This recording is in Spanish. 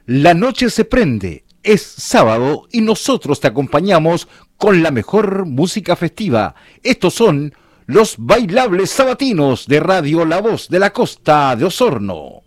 La noche se prende, es sábado y nosotros te acompañamos con la mejor música festiva. Estos son los bailables sabatinos de Radio La Voz de la Costa de Osorno.